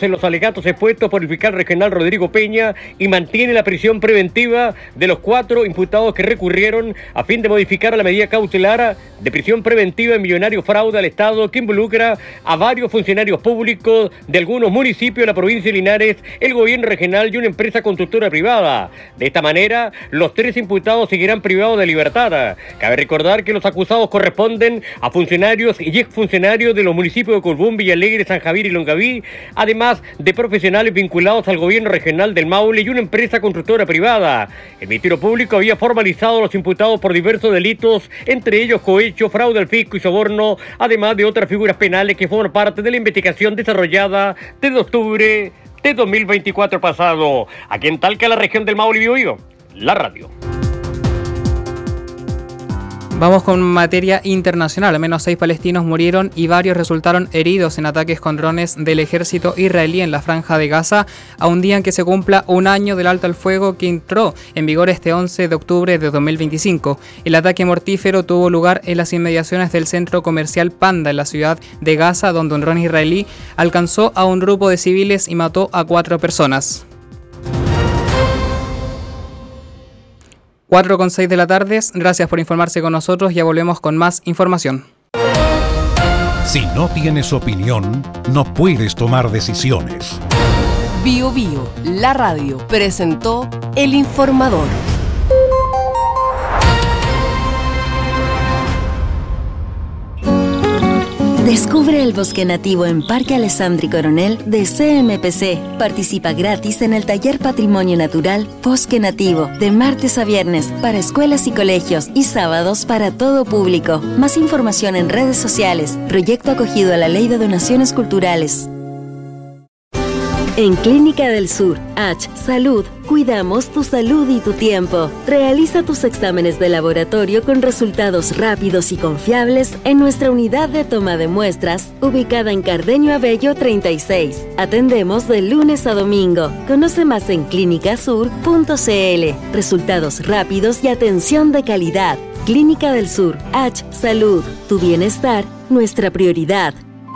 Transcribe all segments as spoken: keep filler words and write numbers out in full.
en los alegatos expuestos por el fiscal regional Rodrigo Peña y mantiene la prisión preventiva de los cuatro imputados que recurrieron a fin de modificar la medida cautelar de prisión preventiva en millonario fraude al Estado que involucra a varios funcionarios públicos de algunos municipios de la provincia de Linares, el gobierno regional y una empresa constructora privada. De esta manera, los tres imputados seguirán privados de libertad. Cabe recordar que los acusados corresponden a funcionarios y exfuncionarios de los municipios de Colbún, Villalegre, San Javier y Longaví, además de profesionales vinculados al gobierno regional del Maule y una empresa constructora privada. El Ministerio Público había formalizado a los imputados por diversos delitos, entre ellos cohecho, fraude al fisco y soborno, además de otras figuras penales que forman parte de la investigación desarrollada desde octubre de dos mil veinticuatro pasado. Aquí en Talca, la región del Maule y Biobío, la radio. Vamos con materia internacional. Al menos seis palestinos murieron y varios resultaron heridos en ataques con drones del ejército israelí en la franja de Gaza, a un día en que se cumpla un año del alto al fuego que entró en vigor este once de octubre de dos mil veinticinco. El ataque mortífero tuvo lugar en las inmediaciones del centro comercial Panda en la ciudad de Gaza, donde un dron israelí alcanzó a un grupo de civiles y mató a cuatro personas. cuatro con seis de la tarde, gracias por informarse con nosotros, ya volvemos con más información. Si no tienes opinión, no puedes tomar decisiones. Bio Bio, la radio, presentó El Informador. Descubre el bosque nativo en Parque Alessandri Coronel de C M P C. Participa gratis en el taller Patrimonio Natural Bosque Nativo de martes a viernes para escuelas y colegios y sábados para todo público. Más información en redes sociales. Proyecto acogido a la Ley de Donaciones Culturales. En Clínica del Sur, H Salud, cuidamos tu salud y tu tiempo. Realiza tus exámenes de laboratorio con resultados rápidos y confiables en nuestra unidad de toma de muestras, ubicada en Cardenio Abello treinta y seis. Atendemos de lunes a domingo. Conoce más en clínica sur punto c l. Resultados rápidos y atención de calidad. Clínica del Sur, H Salud, tu bienestar, nuestra prioridad.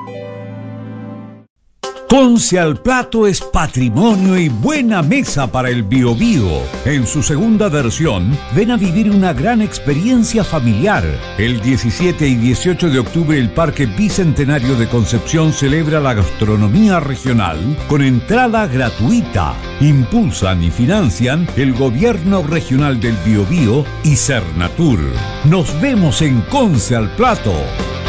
Conce al Plato es patrimonio y buena mesa para el Biobío. En su segunda versión, ven a vivir una gran experiencia familiar. El diecisiete y dieciocho de octubre el Parque Bicentenario de Concepción celebra la gastronomía regional con entrada gratuita. Impulsan y financian el Gobierno Regional del Biobío y Cernatur. Nos vemos en Conce al Plato.